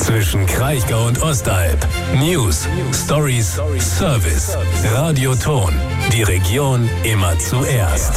zwischen Kraichgau und Ostalb. News, Stories, Service. Radioton. Die Region immer zuerst.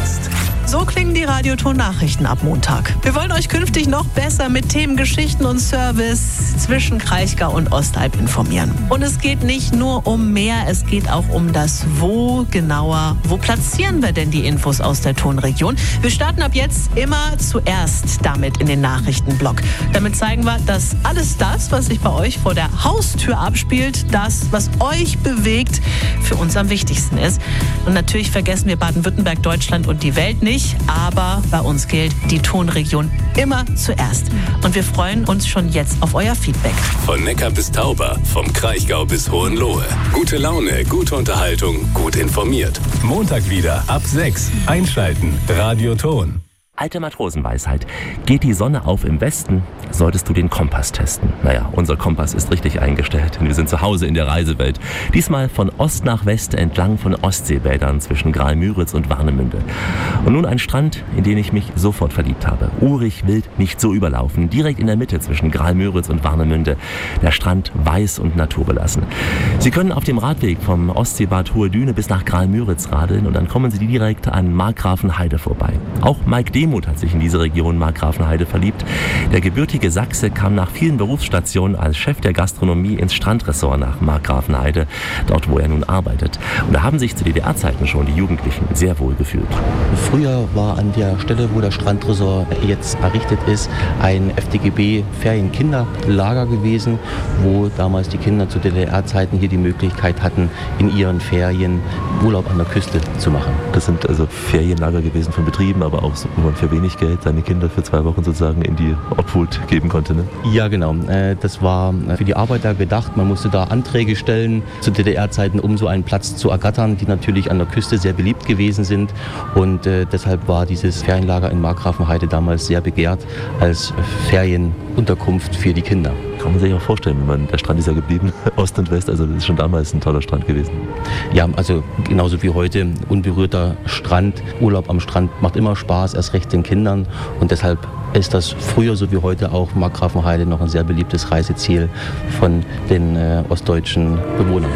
So klingen die Radioton-Nachrichten ab Montag. Wir wollen euch künftig noch besser mit Themen, Geschichten und Service zwischen Kraichgau und Ostalb informieren. Und es geht nicht nur um mehr, es geht auch um das Wo genauer. Wo platzieren wir denn die Infos aus der Tonregion? Wir starten ab jetzt immer zuerst damit in den Nachrichtenblock. Damit zeigen wir, dass alles das, was sich bei euch vor der Haustür abspielt, das, was euch bewegt, für uns am wichtigsten ist. Und natürlich vergessen wir Baden-Württemberg, Deutschland und die Welt nicht. Aber bei uns gilt die Tonregion immer zuerst. Und wir freuen uns schon jetzt auf euer Feedback. Von Neckar bis Tauber, vom Kraichgau bis Hohenlohe. Gute Laune, gute Unterhaltung, gut informiert. Montag wieder ab 6. Einschalten. Radioton. Alte Matrosenweisheit. Geht die Sonne auf im Westen, solltest du den Kompass testen. Naja, unser Kompass ist richtig eingestellt, denn wir sind zu Hause in der Reisewelt. Diesmal von Ost nach West entlang von Ostseebädern zwischen Graal-Müritz und Warnemünde. Und nun ein Strand, in den ich mich sofort verliebt habe. Urig, wild, nicht so überlaufen. Direkt in der Mitte zwischen Graal-Müritz und Warnemünde. Der Strand weiß und naturbelassen. Sie können auf dem Radweg vom Ostseebad Hohe Düne bis nach Graal-Müritz radeln und dann kommen Sie direkt an Markgrafenheide vorbei. Auch Mike Demuth hat sich in diese Region Markgrafenheide verliebt. Der gebürtige Sachse kam nach vielen Berufsstationen als Chef der Gastronomie ins Strandressort nach Markgrafenheide, dort wo er nun arbeitet. Und da haben sich zu DDR-Zeiten schon die Jugendlichen sehr wohl gefühlt. Früher war an der Stelle, wo das Strandressort jetzt errichtet ist, ein FDGB-Ferienkinderlager gewesen, wo damals die Kinder zu DDR-Zeiten hier die Möglichkeit hatten, in ihren Ferien Urlaub an der Küste zu machen. Das sind also Ferienlager gewesen von Betrieben, aber auch so, wo man für wenig Geld seine Kinder für 2 Wochen sozusagen in die Obhut geben konnte. Ne? Ja, genau. Das war für die Arbeiter gedacht. Man musste da Anträge stellen zu DDR-Zeiten, um so einen Platz zu ergattern, die natürlich an der Küste sehr beliebt gewesen sind. Und deshalb war dieses Ferienlager in Markgrafenheide damals sehr begehrt als Ferienunterkunft für die Kinder. Kann man sich auch vorstellen, der Strand ist ja geblieben, Ost und West, also das ist schon damals ein toller Strand gewesen. Ja, also genauso wie heute, unberührter Strand, Urlaub am Strand macht immer Spaß, erst recht den Kindern und deshalb ist das früher so wie heute auch Markgrafenheide noch ein sehr beliebtes Reiseziel von den ostdeutschen Bewohnern.